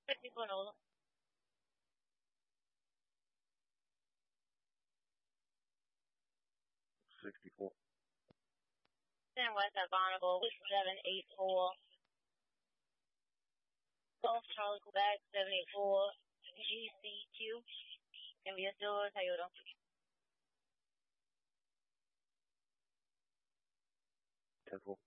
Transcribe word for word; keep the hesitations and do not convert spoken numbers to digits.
fifty-four Nola. sixty-four. ten West at Bonneville, seven eight four. Golf Charlie Quebec, seventy-four. G C Q. Envíos dos, Toyota. ten four.